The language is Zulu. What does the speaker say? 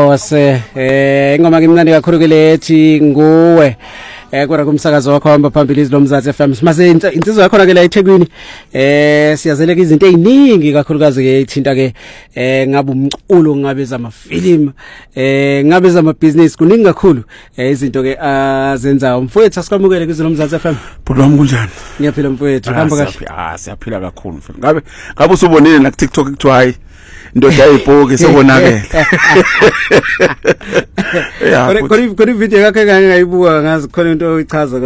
Inkosi ingoma ngimnandi kakhulu ke lethi nguwe kodwa kumsakazo wakho hamba phambili izilomzatsi FM mase insizwa yakho ke la eThekwini siyazeleka izinto eziningi kakhulukazi ke ithinta ke ngabe umculo ngabe zamafilimu ngabe zamabusiness kuningi kakhulu izinto ke azenza mfowethu asikamukele kwizilomzatsi FM. Bhuti wami kunjani? Ngiyaphila mfowethu hamba kahle. Siyaphila kakhulu mfowethu. Ngabe usubonile na TikTok kuthiwa hayi indoda yayibhoke sebonakele. Kodwa video yakhe ngeke ngayibuka ngazi khona into oyichaza